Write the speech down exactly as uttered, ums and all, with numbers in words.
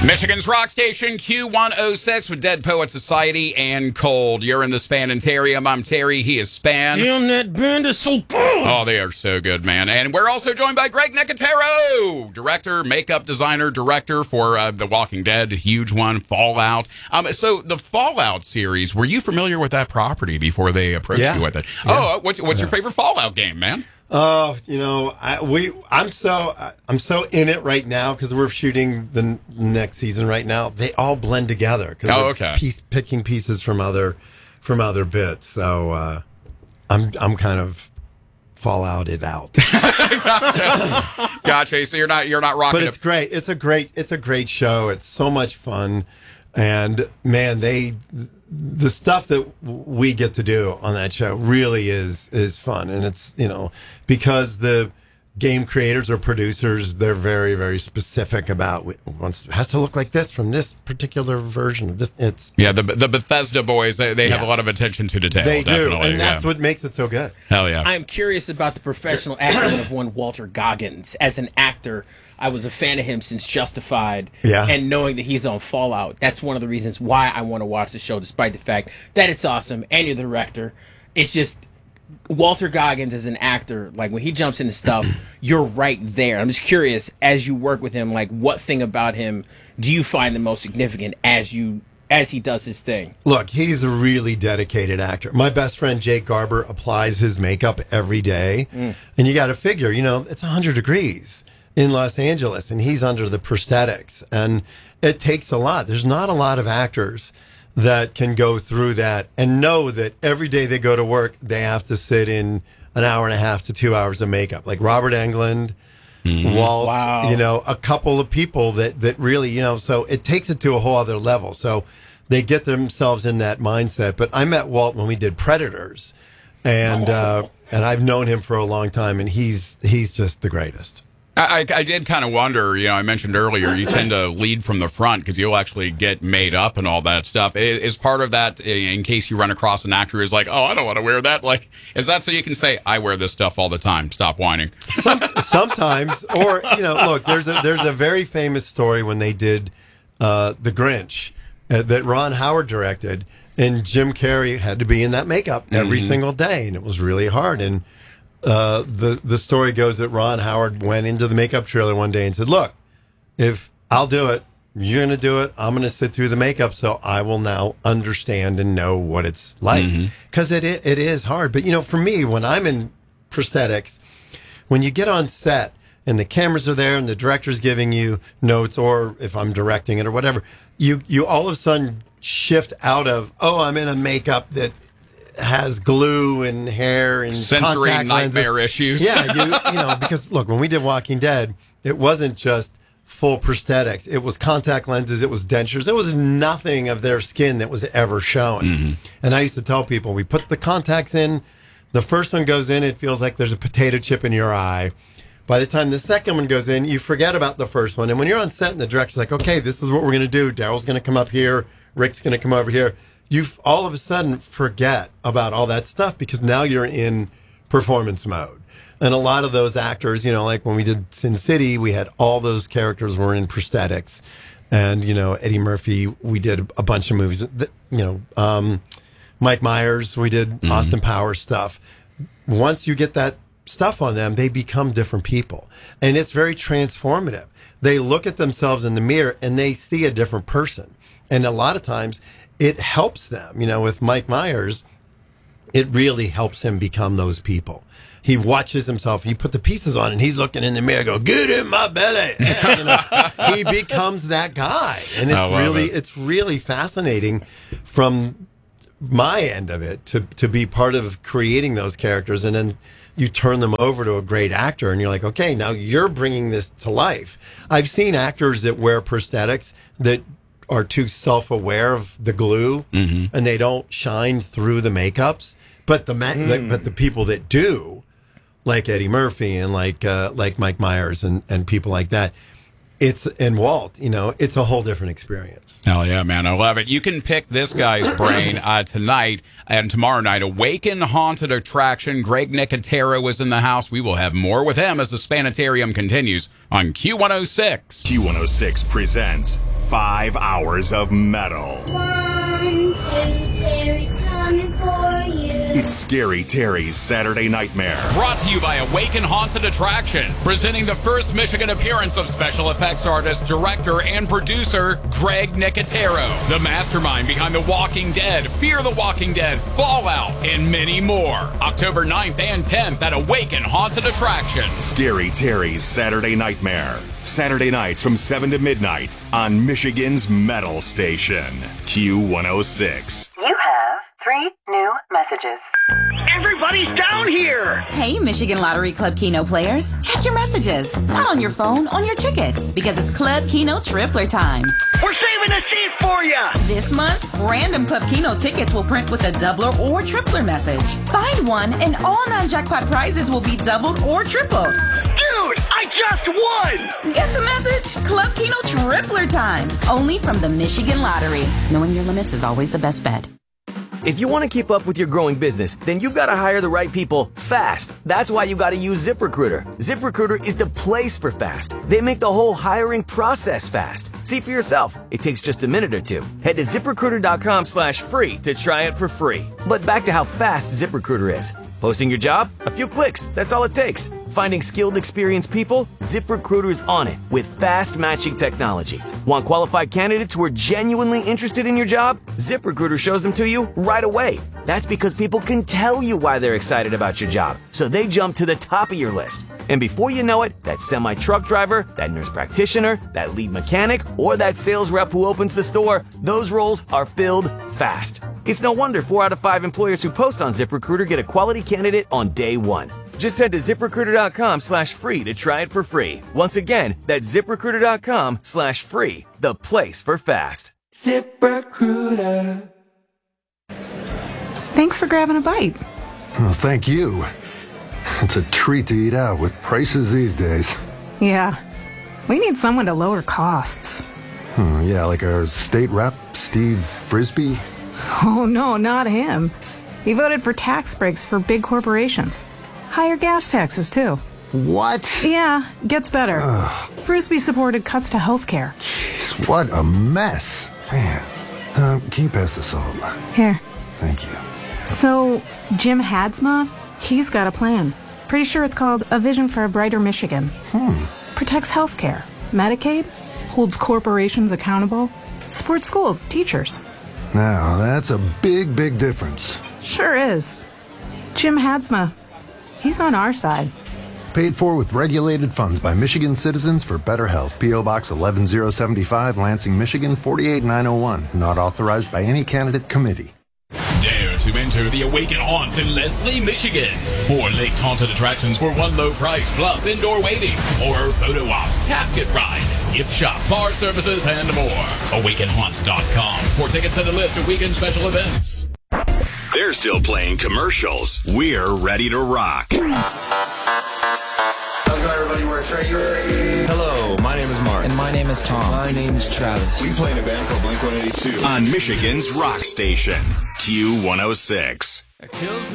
Michigan's rock station, Q one oh six, with Dead Poet Society and Cold. You're in the Spanitarium. I'm Terry. He is Span. Damn, that band is so good. Oh, they are so good, man. And we're also joined by Greg Nicotero, director, makeup designer, director for uh, The Walking Dead, huge one, Fallout. Um, so the Fallout series, were you familiar with that property before they approached yeah. you with it? Yeah. Oh, what's, what's yeah. your favorite Fallout game, man? Oh, you know, I, we I'm so I'm so in it right now because we're shooting the n- next season right now. They all blend together. Cause oh, okay. Piece, picking pieces from other from other bits. So uh, I'm I'm kind of Fallouted out. gotcha. gotcha. So you're not you're not rocking. But it's a- great. It's a great it's a great show. It's so much fun, and man, they. The stuff that we get to do on that show really is is fun, and it's, you know, because the game creators or producers, they're very very specific about wants has to look like this from this particular version of this. It's yeah, the the Bethesda boys, they, they yeah. have a lot of attention to detail. They definitely. do, and that's yeah. what makes it so good. Hell yeah! I'm curious about the professional acumen of one Walter Goggins as an actor. I was a fan of him since Justified, yeah. and knowing that he's on Fallout, that's one of the reasons why I want to watch the show, despite the fact that it's awesome and you're the director. It's just Walter Goggins as an actor, like when he jumps into stuff, you're right there. I'm just curious, as you work with him, like what thing about him do you find the most significant as you as he does his thing? Look, he's a really dedicated actor. My best friend Jake Garber applies his makeup every day, mm. and you got to figure, you know, it's one hundred degrees in Los Angeles, and he's under the prosthetics, and it takes a lot. There's not a lot of actors that can go through that and know that every day they go to work, they have to sit in an hour and a half to two hours of makeup. Like Robert Englund, mm-hmm. Walt, wow. you know, a couple of people that, that really, you know, so it takes it to a whole other level. So they get themselves in that mindset. But I met Walt when we did Predators, and uh, and I've known him for a long time, and he's he's just the greatest. I, I did kind of wonder, you know, I mentioned earlier, you tend to lead from the front because you'll actually get made up and all that stuff. Is, is part of that, in case you run across an actor who's like, oh, I don't want to wear that? Like, is that so you can say, I wear this stuff all the time, stop whining? Some, sometimes, or, you know, look, there's a, there's a very famous story when they did uh, The Grinch uh, that Ron Howard directed, and Jim Carrey had to be in that makeup every mm-hmm. single day, and it was really hard. And Uh, the the story goes that Ron Howard went into the makeup trailer one day and said, look, if I'll do it, you're going to do it, I'm going to sit through the makeup so I will now understand and know what it's like. Because mm-hmm. it, it is hard. But, you know, for me, when I'm in prosthetics, when you get on set and the cameras are there and the director's giving you notes, or if I'm directing it or whatever, you, you all of a sudden shift out of, oh, I'm in a makeup that has glue and hair and sensory nightmare lenses. issues. Yeah, you, you know, because look, when we did Walking Dead, it wasn't just full prosthetics. It was contact lenses. It was dentures. There was nothing of their skin that was ever shown. Mm-hmm. And I used to tell people, we put the contacts in. The first one goes in, it feels like there's a potato chip in your eye. By the time the second one goes in, you forget about the first one. And when you're on set and the director's like, okay, this is what we're going to do. Daryl's going to come up here. Rick's going to come over here. You all of a sudden forget about all that stuff because now you're in performance mode. And a lot of those actors, you know, like when we did Sin City, we had all those characters were in prosthetics. And, you know, Eddie Murphy, we did a bunch of movies. That, you know, um, Mike Myers, we did mm-hmm. Austin Powers stuff. Once you get that stuff on them, they become different people. And it's very transformative. They look at themselves in the mirror and they see a different person. And a lot of times it helps them, you know, with Mike Myers, it really helps him become those people. He watches himself, you put the pieces on, and he's looking in the mirror, go, good in my belly. And, you know, he becomes that guy. And it's really, it. it's really fascinating from my end of it to, to be part of creating those characters. And then you turn them over to a great actor, and you're like, okay, now you're bringing this to life. I've seen actors that wear prosthetics that are too self-aware of the glue, mm-hmm. and they don't shine through the makeups. But the, ma- mm. the but the people that do, like Eddie Murphy and like uh, like Mike Myers and, and people like that, it's and Walt, you know, it's a whole different experience. Hell yeah, man, I love it. You can pick this guy's brain uh, tonight and tomorrow night. Awaken Haunted Attraction. Greg Nicotero is in the house. We will have more with him as the Spanitarium continues on Q one oh six. Q one oh six presents Five hours of metal. One, two, Terry's coming for you. It's Scary Terry's Saturday Nightmare. Brought to you by Awaken Haunted Attraction, presenting the first Michigan appearance of special effects artist, director, and producer Greg Nicotero, the mastermind behind The Walking Dead, Fear the Walking Dead, Fallout, and many more. October ninth and tenth at Awaken Haunted Attraction. Scary Terry's Saturday Nightmare. Saturday nights from seven to midnight on Michigan's Metal Station, Q one oh six. You have three new messages. Everybody's down here! Hey, Michigan Lottery Club Keno players. Check your messages. Not on your phone, on your tickets. Because it's Club Keno Tripler time. We're saving a seat for you! This month, random Club Keno tickets will print with a doubler or tripler message. Find one and all non-jackpot prizes will be doubled or tripled. Dude, I just won! Get the message? Club Keno Tripler time. Only from the Michigan Lottery. Knowing your limits is always the best bet. If you want to keep up with your growing business, then you've got to hire the right people fast. That's why you got to use ZipRecruiter. ZipRecruiter is the place for fast. They make the whole hiring process fast. See for yourself. It takes just a minute or two. Head to ZipRecruiter.com slash free to try it for free. But back to how fast ZipRecruiter is. Posting your job? A few clicks. That's all it takes. Finding skilled, experienced people? ZipRecruiter's on it with fast matching technology. Want qualified candidates who are genuinely interested in your job? ZipRecruiter shows them to you right away. That's because people can tell you why they're excited about your job, so they jump to the top of your list. And before you know it, that semi-truck driver, that nurse practitioner, that lead mechanic, or that sales rep who opens the store, those roles are filled fast. It's no wonder four out of five employers who post on ZipRecruiter get a quality candidate on day one. Just head to ZipRecruiter.com slash free to try it for free. Once again, that's ZipRecruiter.com slash free, the place for fast. ZipRecruiter. Thanks for grabbing a bite. Well, thank you. It's a treat to eat out with prices these days. Yeah, we need someone to lower costs. Hmm, yeah, like our state rep, Steve Frisbee. Oh, no, not him. He voted for tax breaks for big corporations. Higher gas taxes, too. What? Yeah, gets better. Ugh. Frisbee supported cuts to health care. Jeez, what a mess. Man, uh, can you pass the salt? Here. Thank you. So, Jim Hadsma, he's got a plan. Pretty sure it's called A Vision for a Brighter Michigan. Hmm. Protects health care, Medicaid, holds corporations accountable, supports schools, teachers. Now, that's a big, big difference. Sure is. Jim Hadsma, he's on our side. Paid for with regulated funds by Michigan citizens for better health. P O. Box eleven oh seventy-five, Lansing, Michigan four eight nine oh one. Not authorized by any candidate committee. Dare to enter the Awaken Haunt in Leslie, Michigan. Four lake haunted attractions for one low price, plus indoor waiting, horror photo op, casket ride, gift shop, bar services, and more. awaken haunt dot com for tickets and a list of weekend special events. They're still playing commercials. We're ready to rock. How's it going, everybody? We're Trey. Hello, my name is Mark. And my name is Tom. My name is Travis. We play in a band called Blink one eighty-two on Michigan's rock station, Q one oh six.